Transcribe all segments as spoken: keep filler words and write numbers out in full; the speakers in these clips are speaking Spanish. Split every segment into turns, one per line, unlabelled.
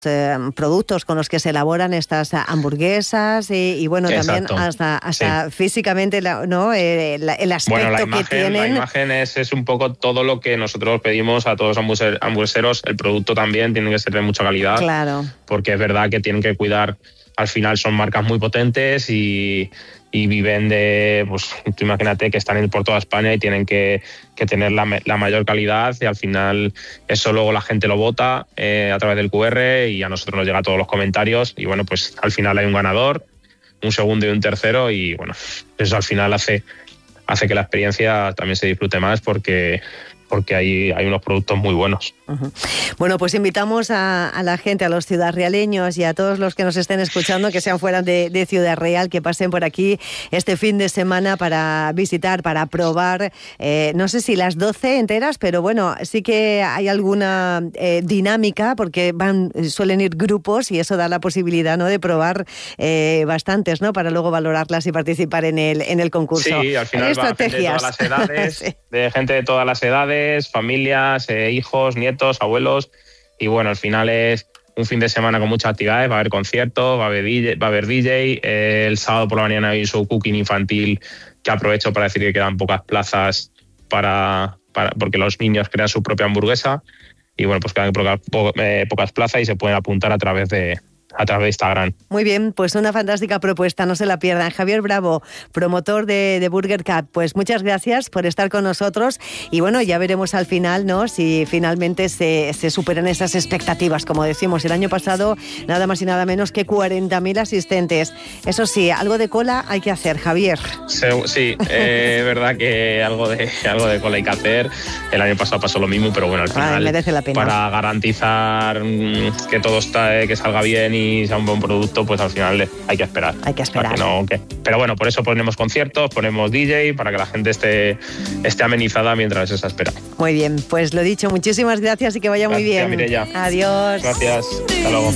Eh, productos con los que se elaboran estas hamburguesas y, y bueno,
Exacto.
también hasta, hasta
sí.
físicamente, ¿no? Eh, el, el aspecto
bueno, la imagen,
que tienen.
La imagen es, es un poco todo lo que nosotros pedimos a todos los hamburgueseros. El producto también tiene que ser de mucha calidad.
Claro.
Porque es verdad que tienen que cuidar, al final son marcas muy potentes y, y viven de, pues tú imagínate que están por toda España y tienen que, que tener la, la mayor calidad, y al final eso luego la gente lo vota eh, a través del cu erre y a nosotros nos llega a todos los comentarios y bueno, pues al final hay un ganador, un segundo y un tercero, y bueno, eso al final hace, hace que la experiencia también se disfrute más porque... porque hay, hay unos productos muy buenos.
Uh-huh. Bueno, pues invitamos a, a la gente, a los ciudadrealeños y a todos los que nos estén escuchando, que sean fuera de, de Ciudad Real, que pasen por aquí este fin de semana para visitar, para probar, eh, no sé si las doce enteras, pero bueno, sí que hay alguna eh, dinámica, porque van suelen ir grupos y eso da la posibilidad, ¿no?, de probar eh, bastantes, ¿no?, para luego valorarlas y participar en el, en el concurso.
Sí, al final hay estrategias. Va gente de todas las edades, sí. de gente de todas las edades, familias, eh, hijos, nietos, abuelos, y bueno, al final es un fin de semana con muchas actividades. Va a haber conciertos, va a haber D J, va a haber D J eh, el sábado por la mañana hay un show cooking infantil que aprovecho para decir que quedan pocas plazas para, para porque los niños crean su propia hamburguesa y bueno, pues quedan pocas, po, eh, pocas plazas y se pueden apuntar a través de a través de Instagram.
Muy bien, pues una fantástica propuesta, no se la pierdan. Javier Bravo, promotor de, de Burger Cup, pues muchas gracias por estar con nosotros y bueno, ya veremos al final, ¿no?, si finalmente se, se superan esas expectativas. Como decimos, el año pasado nada más y nada menos que cuarenta mil asistentes. Eso sí, algo de cola hay que hacer, Javier.
Sí, sí eh, es verdad que algo de, algo de cola hay que hacer. El año pasado pasó lo mismo, pero bueno, al final
Ay, merece la pena.
Para garantizar que todo está, que salga bien y sea un buen producto, pues al final hay que esperar.
Hay que esperar.
Que no, que... Pero bueno, por eso ponemos conciertos, ponemos D J, para que la gente esté, esté amenizada mientras esa espera.
Muy bien, pues lo dicho, muchísimas gracias y que vaya
gracias,
muy bien.
Mireia.
Adiós.
Gracias, hasta luego.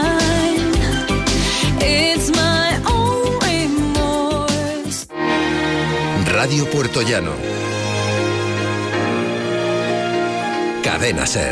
Radio Puertollano. Cadena SER.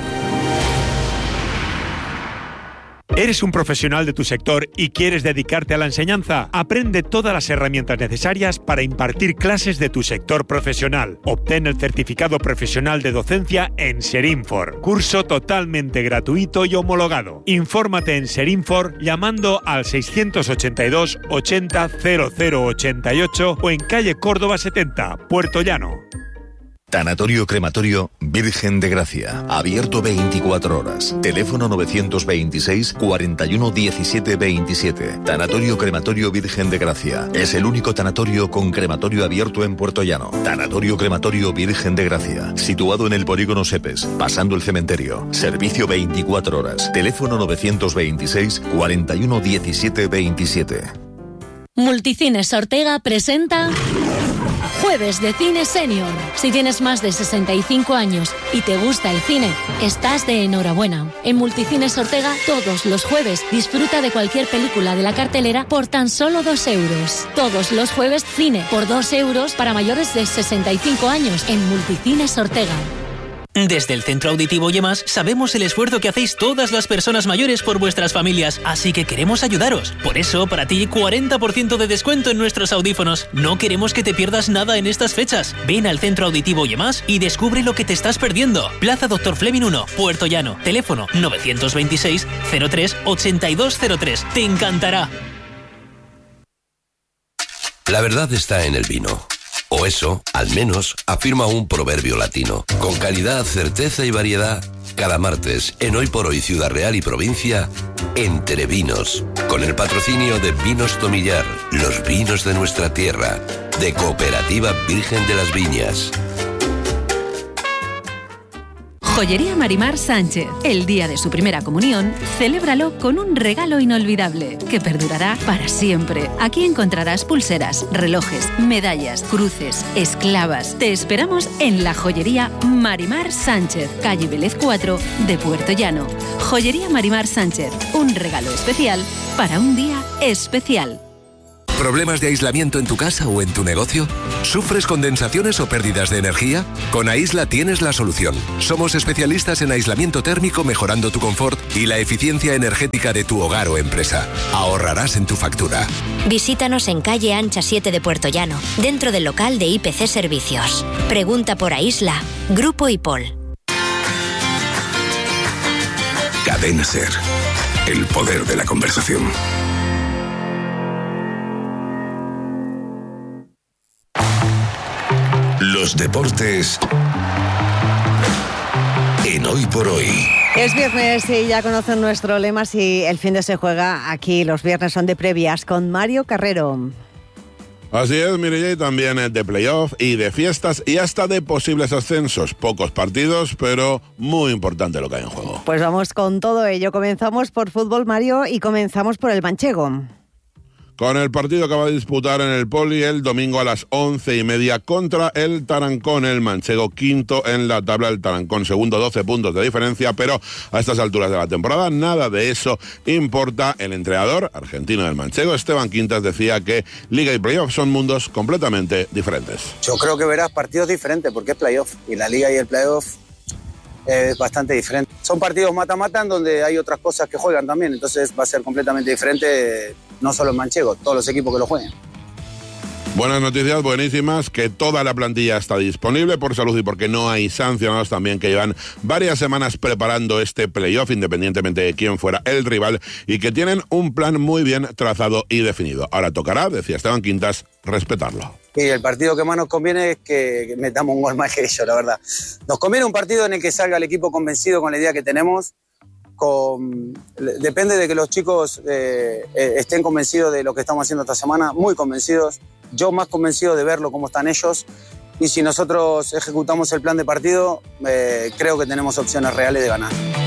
¿Eres un profesional de tu sector y quieres dedicarte a la enseñanza? Aprende todas las herramientas necesarias para impartir clases de tu sector profesional. Obtén el certificado profesional de docencia en Serinfor. Curso totalmente gratuito y homologado. Infórmate en Serinfor llamando al seiscientos ochenta y dos ochenta cero cero ochenta y ocho o en calle Córdoba setenta, Puerto Llano.
Tanatorio Crematorio Virgen de Gracia. Abierto veinticuatro horas. Teléfono novecientos veintiséis cuarenta y uno diecisiete veintisiete. Tanatorio Crematorio Virgen de Gracia. Es el único tanatorio con crematorio abierto en Puerto Llano. Tanatorio Crematorio Virgen de Gracia. Situado en el polígono Sepes, pasando el cementerio. Servicio veinticuatro horas. Teléfono novecientos veintiséis cuarenta y uno diecisiete veintisiete.
Multicines Ortega presenta Jueves de Cine Senior. Si tienes más de sesenta y cinco años y te gusta el cine, estás de enhorabuena. En Multicines Ortega, todos los jueves, disfruta de cualquier película de la cartelera por tan solo dos euros. Todos los jueves, cine por dos euros para mayores de sesenta y cinco años en Multicines Ortega.
Desde el Centro Auditivo Yemas sabemos el esfuerzo que hacéis todas las personas mayores por vuestras familias, así que queremos ayudaros. Por eso, para ti, cuarenta por ciento de descuento en nuestros audífonos. No queremos que te pierdas nada en estas fechas. Ven al Centro Auditivo Yemas y descubre lo que te estás perdiendo. Plaza Doctor Fleming uno, Puerto Llano. Teléfono novecientos veintiséis cero tres ochenta y dos cero tres. Te encantará.
La verdad está en el vino. O eso, al menos, afirma un proverbio latino. Con calidad, certeza y variedad, cada martes, en Hoy por Hoy Ciudad Real y Provincia, Entre Vinos. Con el patrocinio de Vinos Tomillar, los vinos de nuestra tierra, de Cooperativa Virgen de las Viñas.
Joyería Marimar Sánchez. El día de su primera comunión, celébralo con un regalo inolvidable que perdurará para siempre. Aquí encontrarás pulseras, relojes, medallas, cruces, esclavas. Te esperamos en la Joyería Marimar Sánchez, calle Vélez cuatro de Puerto Llano. Joyería Marimar Sánchez, un regalo especial para un día especial.
¿Problemas de aislamiento en tu casa o en tu negocio? ¿Sufres condensaciones o pérdidas de energía? Con Aisla tienes la solución. Somos especialistas en aislamiento térmico, mejorando tu confort y la eficiencia energética de tu hogar o empresa. Ahorrarás en tu factura.
Visítanos en calle Ancha siete de Puerto Llano, dentro del local de I P C Servicios. Pregunta por Aisla. Grupo IPOL.
Cadena SER. El poder de la conversación. Los deportes en Hoy por Hoy.
Es viernes y ya conocen nuestro lema. Si el fin de se juega aquí, los viernes son de previas con Mario Carrero.
Así es, Mireia, y también de playoff y de fiestas y hasta de posibles ascensos. Pocos partidos, pero muy importante lo que hay en juego.
Pues vamos con todo ello. Comenzamos por fútbol, Mario, y comenzamos por el Manchego.
Con el partido que va a disputar en el Poli el domingo a las once y media contra el Tarancón, el manchego quinto en la tabla, el Tarancón segundo, doce puntos de diferencia, pero a estas alturas de la temporada nada de eso importa. El entrenador argentino del manchego, Esteban Quintas, decía que Liga y Playoff son mundos completamente diferentes.
Yo creo que verás partidos diferentes porque es Playoff y la Liga y el Playoff es bastante diferente. Son partidos mata-mata en donde hay otras cosas que juegan también, entonces va a ser completamente diferente, no solo el manchego, todos los equipos que lo jueguen.
Buenas noticias, buenísimas, que toda la plantilla está disponible por salud y porque no hay sancionados también, que llevan varias semanas preparando este playoff, independientemente de quién fuera el rival, y que tienen un plan muy bien trazado y definido. Ahora tocará, decía Esteban Quintas, respetarlo.
Y el partido que más nos conviene es que metamos un gol más que ellos, la verdad. Nos conviene un partido en el que salga el equipo convencido con la idea que tenemos. Con... Depende de que los chicos eh, eh, estén convencidos de lo que estamos haciendo esta semana, muy convencidos. Yo más convencido de verlo cómo están ellos. Y si nosotros ejecutamos el plan de partido, eh, creo que tenemos opciones reales de ganar.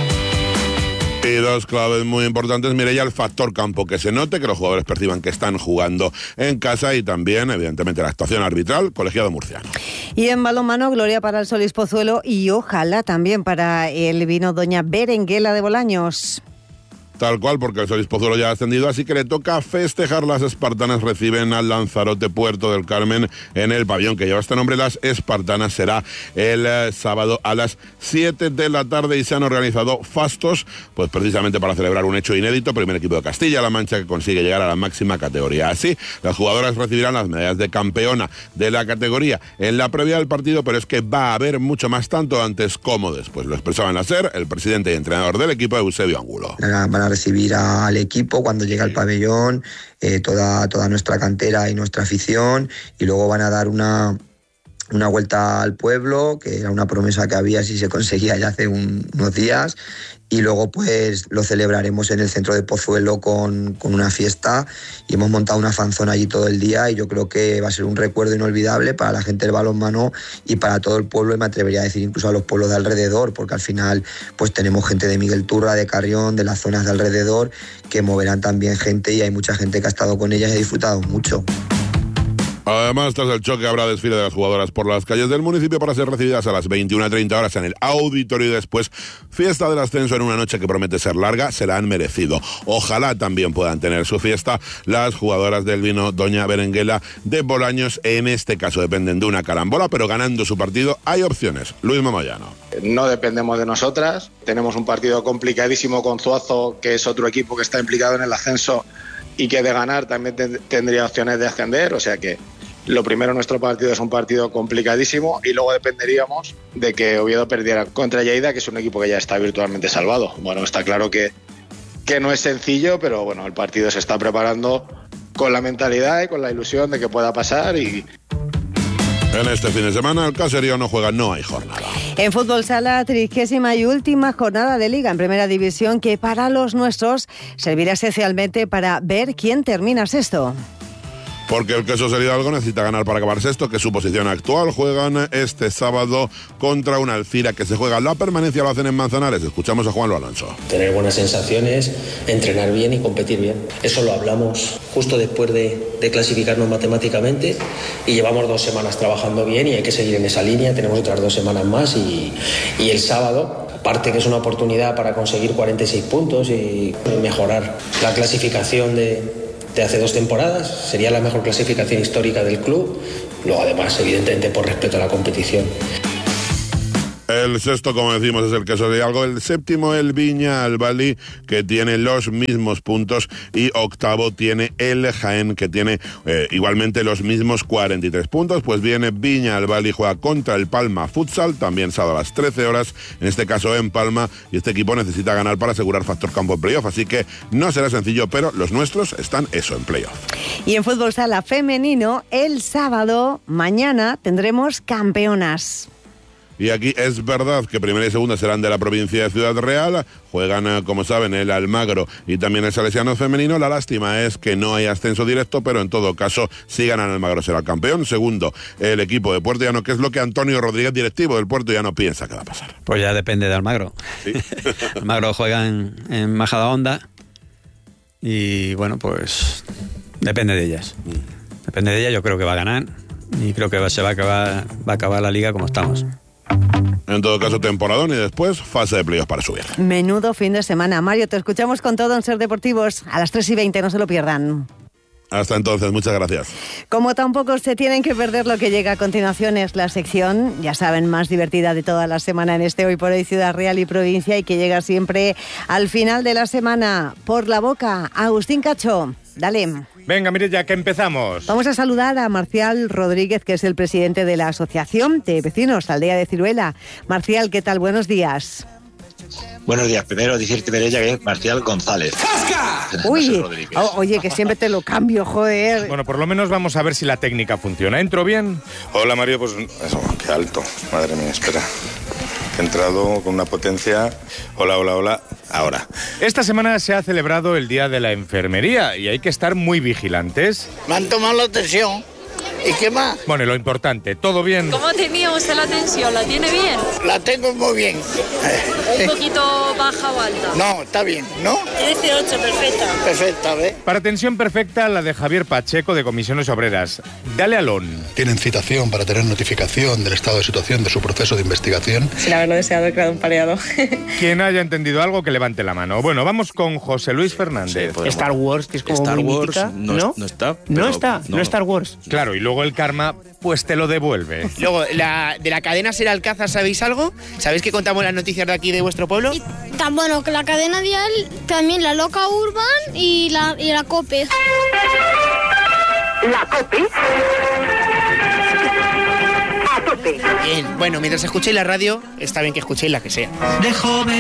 Y dos claves muy importantes, Mireia, el factor campo, que se note, que los jugadores perciban que están jugando en casa, y también, evidentemente, la actuación arbitral, colegiado murciano.
Y en balonmano, gloria para el Solís Pozuelo y ojalá también para el vino Doña Berenguela de Bolaños.
Tal cual, porque el Solís Pozuelo ya ha ascendido, así que le toca festejar. Las espartanas reciben al Lanzarote Puerto del Carmen en el pabellón que lleva este nombre, Las Espartanas. Será el eh, sábado a las siete de la tarde y se han organizado fastos, pues precisamente para celebrar un hecho inédito. Primer equipo de Castilla-La Mancha que consigue llegar a la máxima categoría. Así, las jugadoras recibirán las medallas de campeona de la categoría en la previa del partido, pero es que va a haber mucho más, tanto antes como después. Lo expresaba en la SER el presidente y entrenador del equipo, Eusebio Angulo.
A recibir al equipo cuando llega al pabellón, eh, toda, toda nuestra cantera y nuestra afición, y luego van a dar una, una vuelta al pueblo, que era una promesa que había si se conseguía ya hace un, unos días, y luego pues lo celebraremos en el centro de Pozuelo con, con una fiesta, y hemos montado una fanzona allí todo el día, y yo creo que va a ser un recuerdo inolvidable para la gente del balonmano y para todo el pueblo, y me atrevería a decir incluso a los pueblos de alrededor, porque al final pues tenemos gente de Miguel Turra, de Carrión, de las zonas de alrededor, que moverán también gente, y hay mucha gente que ha estado con ellas y ha disfrutado mucho.
Además, tras el choque habrá desfile de las jugadoras por las calles del municipio para ser recibidas a las veintiuna treinta horas en el auditorio, y después fiesta del ascenso en una noche que promete ser larga. Se la han merecido. Ojalá también puedan tener su fiesta las jugadoras del vino Doña Berenguela de Bolaños. En este caso dependen de una carambola, pero ganando su partido hay opciones. Luis Moyano.
No dependemos de nosotras. Tenemos un partido complicadísimo con Zuazo, que es otro equipo que está implicado en el ascenso y que de ganar también ten- tendría opciones de ascender, o sea que lo primero, nuestro partido es un partido complicadísimo, y luego dependeríamos de que Oviedo perdiera contra Lleida, que es un equipo que ya está virtualmente salvado. Bueno, está claro que, que no es sencillo, pero bueno, el partido se está preparando con la mentalidad y con la ilusión de que pueda pasar. Y
en este fin de semana el Caserío no juega, no hay jornada.
En fútbol sala, trigésima y última jornada de Liga en Primera División, que para los nuestros servirá esencialmente para ver quién termina sexto.
Porque el Queso Hidalgo necesita ganar para acabar sexto, que es su posición actual. Juegan este sábado contra una Alcira que se juega la permanencia, lo hacen en Manzanares. Escuchamos a Juan Lo Alonso.
Tener buenas sensaciones, entrenar bien y competir bien. Eso lo hablamos justo después de, de clasificarnos matemáticamente, y llevamos dos semanas trabajando bien y hay que seguir en esa línea. Tenemos otras dos semanas más y, y el sábado, aparte que es una oportunidad para conseguir cuarenta y seis puntos y mejorar la clasificación de de hace dos temporadas, sería la mejor clasificación histórica del club, luego además evidentemente por respeto a la competición.
El sexto, como decimos, es el Quesos de Hidalgo. El séptimo, el Viña Albali, que tiene los mismos puntos. Y octavo tiene el Jaén, que tiene eh, igualmente los mismos cuarenta y tres puntos. Pues viene Viña Albali, juega contra el Palma Futsal, también sábado a las trece horas, en este caso en Palma. Y este equipo necesita ganar para asegurar factor campo en playoff. Así que no será sencillo, pero los nuestros están eso, en playoff.
Y en fútbol sala femenino, el sábado, mañana, tendremos campeonas.
Y aquí es verdad que primera y segunda serán de la provincia de Ciudad Real. Juegan, como saben, el Almagro y también el Salesiano femenino. La lástima es que no hay ascenso directo, pero en todo caso, si ganan Almagro será el campeón. Segundo, el equipo de Puerto Llano, que es lo que Antonio Rodríguez, directivo del Puerto Llano, piensa que va a pasar.
Pues ya depende de Almagro. ¿Sí? Almagro juega en, en Majadahonda y bueno, pues depende de ellas. Depende de ellas, yo creo que va a ganar y creo que va, se va a acabar, va a acabar la liga como estamos.
En todo caso, temporadón y después fase de playoffs para subir.
Menudo fin de semana. Mario, te escuchamos con todo en Ser Deportivos a las tres y veinte, no se lo pierdan.
Hasta entonces, muchas gracias.
Como tampoco se tienen que perder lo que llega a continuación, es la sección, ya saben, más divertida de toda la semana en este Hoy por Hoy Ciudad Real y Provincia, y que llega siempre al final de la semana. Por la boca, Agustín Cacho, dale.
Venga, Mireia, que empezamos.
Vamos a saludar a Marcial Rodríguez, que es el presidente de la Asociación de Vecinos Aldea de Ciruela. Marcial, ¿qué tal? Buenos días.
Buenos días. Primero decirte, Mireia, que es Marcial González.
Uy, o, oye, que siempre te lo cambio, joder.
Bueno, por lo menos vamos a ver si la técnica funciona. ¿Entro bien?
Hola, Mario, pues eso, qué alto. Madre mía, espera. He entrado con una potencia. Hola, hola, hola. Ahora.
Esta semana se ha celebrado el Día de la Enfermería y hay que estar muy vigilantes.
Me han tomado la tensión. ¿Y qué más?
Bueno, y lo importante, ¿todo bien?
¿Cómo tenía usted la tensión? ¿La tiene bien?
La tengo muy bien.
¿Un poquito baja o alta?
No, está bien, ¿no?
dieciocho, perfecta.
Perfecta, ¿ves?
Para tensión perfecta, la de Javier Pacheco, de Comisiones Obreras. Dale alón.
Tienen citación para tener notificación del estado de situación de su proceso de investigación.
Sin haberlo deseado, he creado un pareado.
Quien haya entendido algo, que levante la mano. Bueno, vamos con José Luis Fernández.
Sí, Star Wars, que es como
Star
muy
Wars,
mítica,
no,
¿no?
no está.
Pero, no está, no, no Star Wars.
Claro, y luego el karma, pues te lo devuelve.
Luego, la, de la cadena Ser Alcázar, ¿sabéis algo? ¿Sabéis que contamos las noticias de aquí de vuestro pueblo?
Y tan bueno que la cadena Dial, también la Loca Urban y la, y la COPE.
¿La COPE? A tope.
Bien, bueno, mientras escuchéis la radio, está bien que escuchéis la que sea.
De joven.